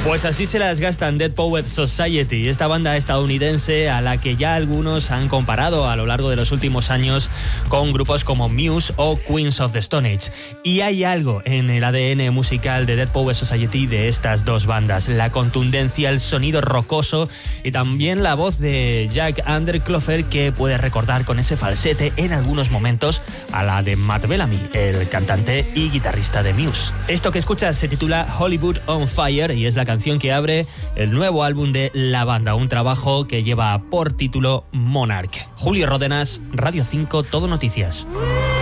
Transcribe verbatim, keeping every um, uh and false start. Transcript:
Pues así se las gastan Dead Poets Society, esta banda estadounidense a la que ya algunos han comparado a lo largo de los últimos años con grupos como Muse o Queens of the Stone Age. Y hay algo en el A D N musical de Dead Poets Society de estas dos bandas: la contundencia, el sonido rocoso y también la voz de Jack Underclougher, que puede recordar con ese falsete en algunos momentos a la de Matt Bellamy, el cantante y guitarrista de Muse. Esto que escuchas se titula Hollywood on Fire y es la canción que abre el nuevo álbum de la banda, un trabajo que lleva por título Monarch. Julio Ródenas, Radio cinco, Todo Noticias.